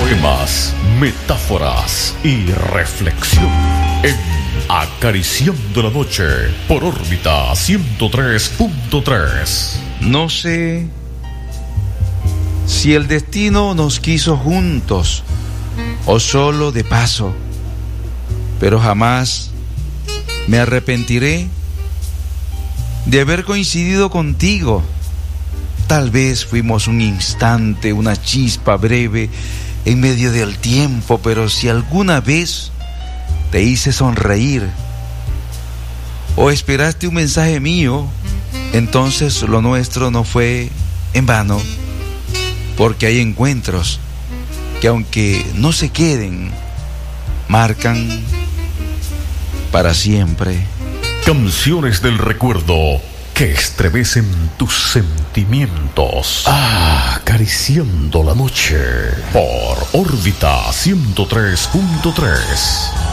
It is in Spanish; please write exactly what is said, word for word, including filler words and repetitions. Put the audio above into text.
Poemas, metáforas y reflexión en Acariciando la Noche por órbita ciento tres punto tres. No sé si el destino nos quiso juntos o solo de paso, pero jamás me arrepentiré de haber coincidido contigo. Tal vez fuimos un instante, una chispa breve en medio del tiempo, pero si alguna vez te hice sonreír o esperaste un mensaje mío, entonces lo nuestro no fue en vano, porque hay encuentros que, aunque no se queden, marcan para siempre. Canciones del recuerdo que estremecen tus sentimientos. Ah, acariciando la noche por órbita ciento tres punto tres.